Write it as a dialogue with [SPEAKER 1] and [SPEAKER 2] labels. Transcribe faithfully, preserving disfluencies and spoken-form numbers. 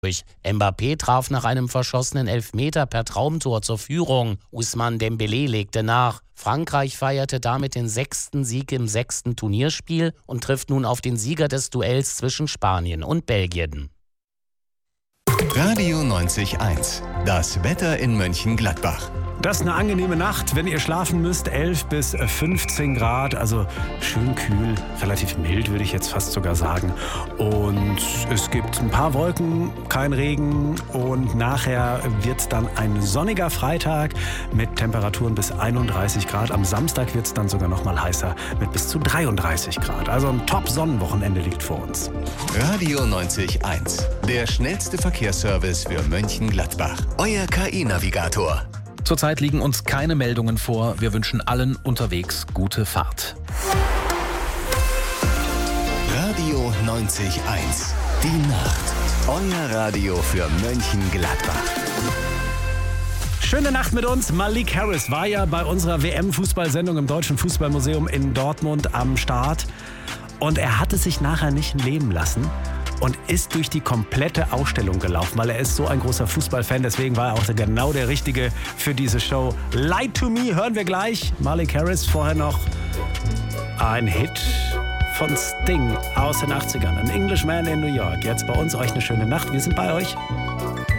[SPEAKER 1] Mbappé traf nach einem verschossenen Elfmeter per Traumtor zur Führung. Ousmane Dembélé legte nach. Frankreich feierte damit den sechsten Sieg im sechsten Turnierspiel und trifft nun auf den Sieger des Duells zwischen Spanien und Belgien.
[SPEAKER 2] Radio neunzig Komma eins. Das Wetter in Mönchengladbach.
[SPEAKER 3] Das ist eine angenehme Nacht, wenn ihr schlafen müsst. elf bis fünfzehn Grad, also schön kühl, relativ mild, würde ich jetzt fast sogar sagen. Und es gibt ein paar Wolken, kein Regen. Und nachher wird es dann ein sonniger Freitag mit Temperaturen bis einunddreißig Grad. Am Samstag wird es dann sogar noch mal heißer mit bis zu dreiunddreißig Grad. Also ein Top-Sonnenwochenende liegt vor uns.
[SPEAKER 2] Radio neunzig Komma eins. Der schnellste Verkehrsservice für Mönchengladbach. Euer K I-Navigator.
[SPEAKER 4] Zurzeit liegen uns keine Meldungen vor. Wir wünschen allen unterwegs gute Fahrt.
[SPEAKER 2] Radio neunzig Komma eins. Die Nacht. Euer Radio für Mönchengladbach.
[SPEAKER 3] Schöne Nacht mit uns. Malik Harris war ja bei unserer W M-Fußballsendung im Deutschen Fußballmuseum in Dortmund am Start. Und er hatte sich nachher nicht leben lassen und ist durch die komplette Ausstellung gelaufen, weil er ist so ein großer Fußballfan. Deswegen war er auch genau der Richtige für diese Show. Lie to Me hören wir gleich. Malik Harris, vorher noch ein Hit von Sting aus den achtzigern. An Englishman in New York. Jetzt bei uns euch eine schöne Nacht. Wir sind bei euch.